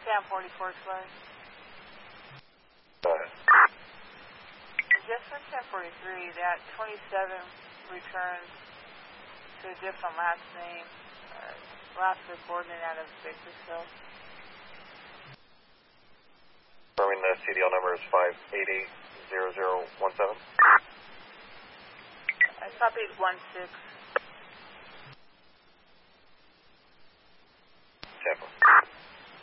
1044 Express. Go ahead. Just for 1043, that 27 returns to a different last name, last coordinate out of Bakersfield. Confirming the CDL number is 5880017. I copied 16.